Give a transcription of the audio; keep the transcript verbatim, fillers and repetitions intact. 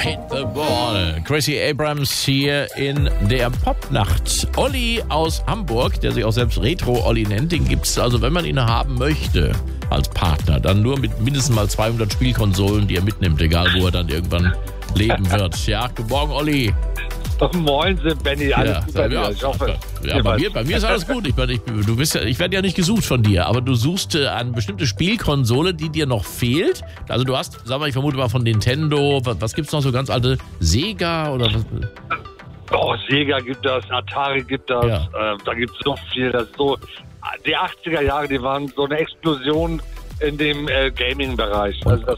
Hit the Ball. Gracie Abrams hier in der Popnacht. Olli aus Hamburg, der sich auch selbst Retro-Olli nennt, den gibt es also, wenn man ihn haben möchte, als Partner, dann nur mit mindestens mal zweihundert Spielkonsolen, die er mitnimmt, egal wo er dann irgendwann leben wird. Ja, guten Morgen, Olli. Moin, Benny, alles ja, gut bei dir? Ja, ich hoffe, ja, bei, mir, bei mir ist alles gut. Ich, ich, du bist ja, ich werde ja nicht gesucht von dir, aber du suchst äh, eine bestimmte Spielkonsole, die dir noch fehlt. Also du hast, sag mal, ich vermute mal von Nintendo, was, was gibt's noch so ganz alte? Sega oder was? Oh, Sega gibt das, Atari gibt das, ja. äh, da gibt es so viel. Das ist so, die achtziger Jahre, die waren so eine Explosion in dem äh, Gaming-Bereich. Also das